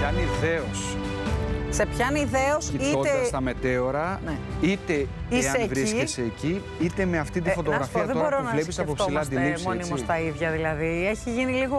πιάνει δέος. Σε πιάνει δέος Κοιτώντας τα μετέωρα, ναι. είτε εάν βρίσκεσαι εκεί, είτε με αυτή τη φωτογραφία τώρα που βλέπεις από ψηλά τη λήψη. Δεν μπορώ να σκεφτόμαστε μόνιμος τα ίδια, δηλαδή. Έχει γίνει λίγο